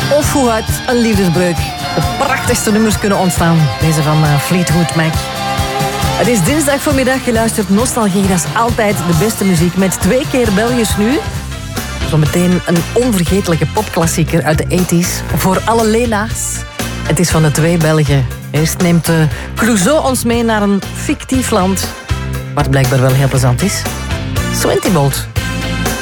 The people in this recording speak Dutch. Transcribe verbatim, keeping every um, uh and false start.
of hoe uit een liefdesbreuk de prachtigste nummers kunnen ontstaan. Deze van uh, Fleetwood Mac. Het is dinsdag voormiddag, geluisterd Nostalgie. Dat is altijd de beste muziek met twee keer Belgisch nu. Zometeen een onvergetelijke popklassieker uit de tachtiger voor alle Lena's. Het is van de twee Belgen. Eerst neemt uh, Clouseau ons mee naar een fictief land, wat blijkbaar wel heel plezant is. Swenty Bolt.